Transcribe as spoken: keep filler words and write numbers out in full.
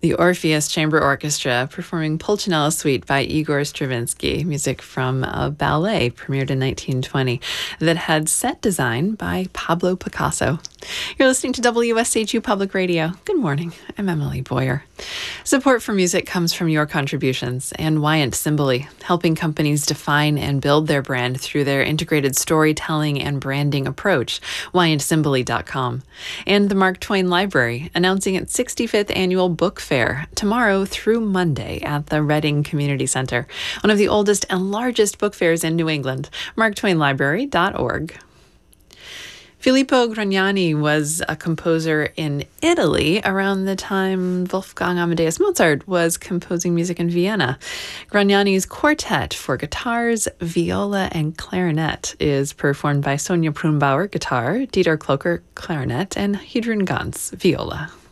The Orpheus Chamber Orchestra performing Pulcinella Suite by Igor Stravinsky, music from a ballet premiered in nineteen twenty that had set design by Pablo Picasso. You're listening to W S H U Public Radio. Good morning. I'm Emily Boyer. Support for music comes from your contributions and Wyant Cymbally, helping companies define and build their brand through their integrated storytelling and branding approach, wyant cymbally dot com. And the Mark Twain Library, announcing its sixty-fifth annual book fair tomorrow through Monday at the Reading Community Center, one of the oldest and largest book fairs in New England, mark twain library dot org. Filippo Gragnani was a composer in Italy around the time Wolfgang Amadeus Mozart was composing music in Vienna. Gragnani's quartet for guitars, viola, and clarinet is performed by Sonja Prunbauer, guitar, Dieter Kloker, clarinet, and Hedren Gans, viola.